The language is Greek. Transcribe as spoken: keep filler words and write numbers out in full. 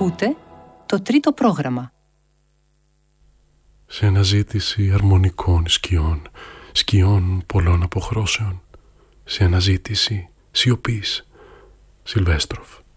Ακούτε το τρίτο πρόγραμμα. Σε αναζήτηση αρμονικών σκιών, σκιών πολλών αποχρώσεων, σε αναζήτηση σιωπής. Σιλβέστροφ.